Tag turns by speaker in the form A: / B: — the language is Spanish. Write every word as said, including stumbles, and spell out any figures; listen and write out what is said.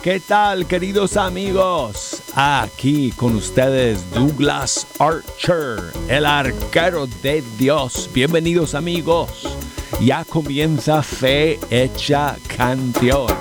A: ¿Qué tal, queridos amigos? Aquí con ustedes Douglas Archer, el arquero de Dios. Bienvenidos, amigos. Ya comienza Fe Hecha Canción.